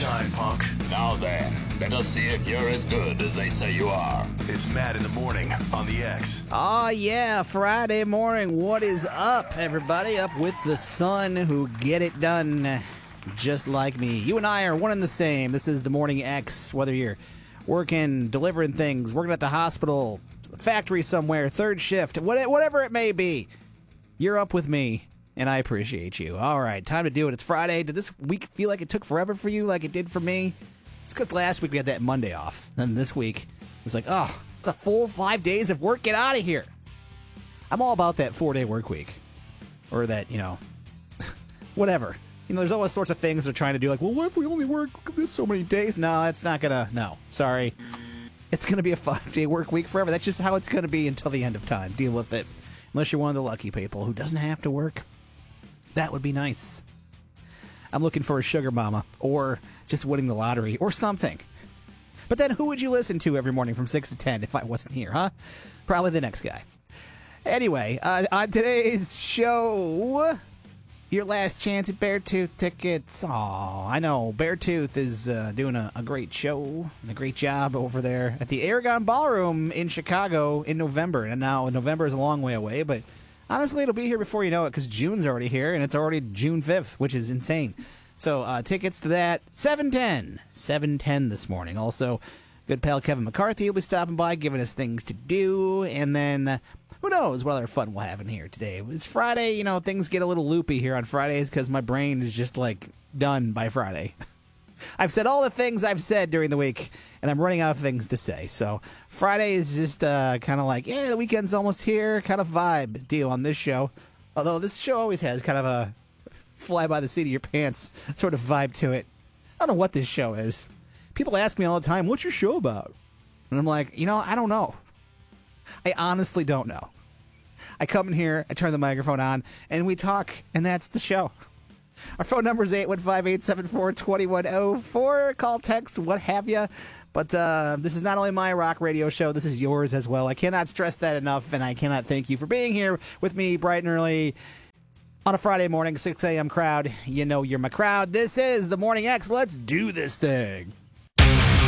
shine, punk. Now then, let us see if you're as good as they say you are. It's Matt in the morning on the X. Oh, yeah, Friday morning. What is up, everybody? Up with the sun who get it done just like me. You and I are one and the same. This is the Morning X, whether you're working, delivering things, working at the hospital, factory somewhere, third shift, whatever it may be. You're up with me, and I appreciate you. All right, time to do it. It's Friday. Did this week feel like it took forever for you like it did for me? It's because last week we had that Monday off. And this week, it was like, oh, it's a full 5 days of work. Get out of here. I'm all about that 4-day work week. Or that, whatever. There's all sorts of things they're trying to do. Like, well, what if we only work this so many days? No, it's not going to. No, sorry. It's going to be a 5-day work week forever. That's just how it's going to be until the end of time. Deal with it. Unless you're one of the lucky people who doesn't have to work. That would be nice. I'm looking for a sugar mama. Or just winning the lottery. Or something. But then who would you listen to every morning from 6 to 10 if I wasn't here, huh? Probably the next guy. Anyway, on today's show, your last chance at Beartooth tickets. Aw, I know. Beartooth is doing a great show and a great job over there at the Aragon Ballroom in Chicago in November. And now November is a long way away, but honestly, it'll be here before you know it because June's already here, and it's already June 5th, which is insane. So tickets to that, 7:10 this morning. Also, good pal Kevin McCarthy will be stopping by, giving us things to do, and then who knows what other fun we'll have in here today. It's Friday, things get a little loopy here on Fridays because my brain is just, done by Friday. I've said all the things I've said during the week, and I'm running out of things to say. So Friday is just kind of like, the weekend's almost here kind of vibe deal on this show. Although this show always has kind of a fly by the seat of your pants sort of vibe to it. I don't know what this show is. People ask me all the time, what's your show about? And I'm like, I don't know. I honestly don't know. I come in here, I turn the microphone on, and we talk, and that's the show. Our phone number is 815-874-2104. Call, text, what have you. But this is not only my rock radio show, this is yours as well. I cannot stress that enough, and I cannot thank you for being here with me bright and early on a Friday morning, 6 a.m. crowd. You know you're my crowd. This is the Morning X. Let's do this thing.